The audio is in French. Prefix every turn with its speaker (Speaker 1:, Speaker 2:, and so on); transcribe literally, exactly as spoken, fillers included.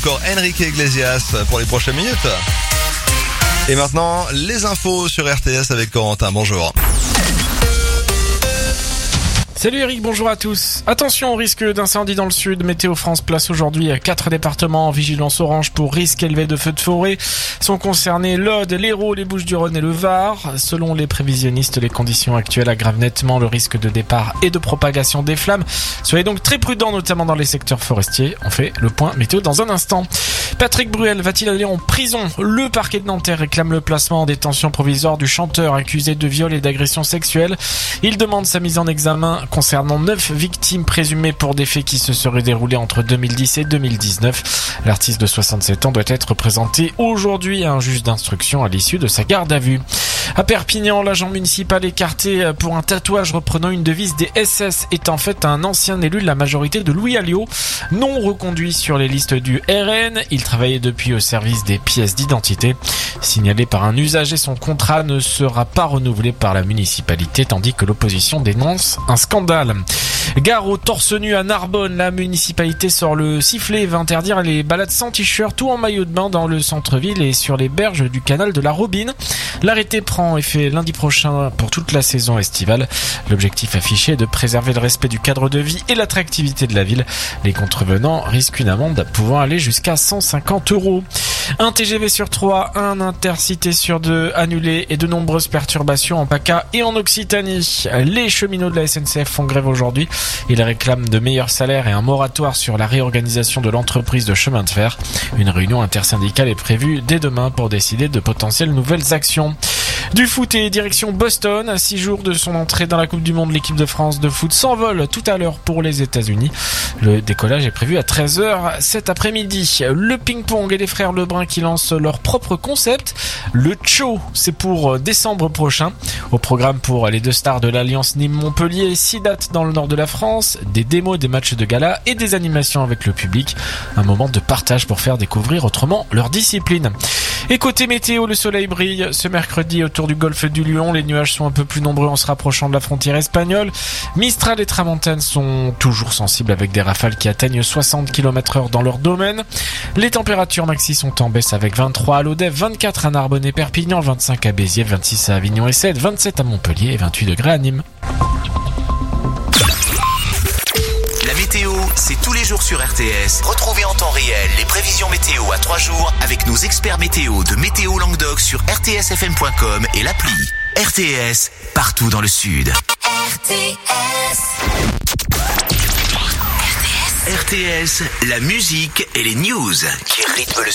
Speaker 1: Encore Enrique Iglesias pour les prochaines minutes. Et maintenant, les infos sur R T S avec Corentin. Bonjour.
Speaker 2: Salut Eric, bonjour à tous. Attention au risque d'incendie dans le sud. Météo France place aujourd'hui quatre départements en vigilance orange pour risque élevé de feux de forêt. Sont concernés l'Aude, l'Hérault, les Bouches-du-Rhône et le Var. Selon les prévisionnistes, les conditions actuelles aggravent nettement le risque de départ et de propagation des flammes. Soyez donc très prudents, notamment dans les secteurs forestiers. On fait le point météo dans un instant. Patrick Bruel va-t-il aller en prison? Le parquet de Nanterre réclame le placement en détention provisoire du chanteur accusé de viol et d'agression sexuelle. Il demande sa mise en examen concernant neuf victimes présumées pour des faits qui se seraient déroulés entre deux mille dix et deux mille dix-neuf. L'artiste de soixante-sept ans doit être présenté aujourd'hui à un juge d'instruction à l'issue de sa garde à vue. À Perpignan, l'agent municipal écarté pour un tatouage reprenant une devise des S S est en fait un ancien élu de la majorité de Louis Alliot, non reconduit sur les listes du R N. Il travaillait depuis au service des pièces d'identité. Signalé par un usager, son contrat ne sera pas renouvelé par la municipalité, tandis que l'opposition dénonce un scandale. Gare au torse nu à Narbonne, la municipalité sort le sifflet et va interdire les balades sans t-shirt ou en maillot de bain dans le centre-ville et sur les berges du canal de la Robine. L'arrêté prend effet lundi prochain pour toute la saison estivale. L'objectif affiché est de préserver le respect du cadre de vie et l'attractivité de la ville. Les contrevenants risquent une amende pouvant aller jusqu'à cent cinquante euros. Un T G V sur trois, un intercité sur deux annulé et de nombreuses perturbations en PACA et en Occitanie. Les cheminots de la S N C F font grève aujourd'hui. Ils réclament de meilleurs salaires et un moratoire sur la réorganisation de l'entreprise de chemin de fer. Une réunion intersyndicale est prévue dès demain pour décider de potentielles nouvelles actions. Du foot et direction Boston. À six jours de son entrée dans la Coupe du Monde, l'équipe de France de foot s'envole tout à l'heure pour les États-Unis. Le décollage est prévu à treize heures cet après-midi. Le ping-pong et les frères Lebrun qui lancent leur propre concept. Le Cho, c'est pour décembre prochain. Au programme pour les deux stars de l'Alliance Nîmes-Montpellier, six dates dans le nord de la France, des démos, des matchs de gala et des animations avec le public. Un moment de partage pour faire découvrir autrement leur discipline. Et côté météo, le soleil brille ce mercredi autour du golfe du Lion. Les nuages sont un peu plus nombreux en se rapprochant de la frontière espagnole. Mistral et Tramontane sont toujours sensibles avec des rafales qui atteignent soixante kilomètres heure dans leur domaine. Les températures maxi sont en baisse avec vingt-trois à Lodève, vingt-quatre à Narbonne et Perpignan, vingt-cinq à Béziers, vingt-six à Avignon et Sète, vingt-sept à Montpellier et vingt-huit degrés à Nîmes.
Speaker 3: La météo, c'est tous les jours sur R T S. Retrouvez en temps réel les prévisions météo à trois jours avec nos experts météo de Météo Languedoc sur r t s f m point com et l'appli. R T S, partout dans le sud.
Speaker 4: R T S.
Speaker 3: R T S, la musique et les news qui rythment le